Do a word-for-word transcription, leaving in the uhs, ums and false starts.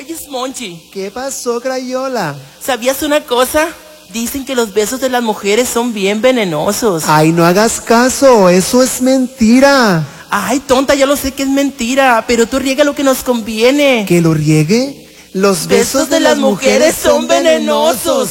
Oye, Monchi, ¿Qué pasó, Crayola? ¿sabías una cosa? Dicen que los besos de las mujeres son bien venenosos. Ay, no hagas caso, eso es mentira. Ay, tonta, ya lo sé que es mentira, pero tú riega lo que nos conviene. ¿Que lo riegue? Los besos, de las mujeres son venenosos.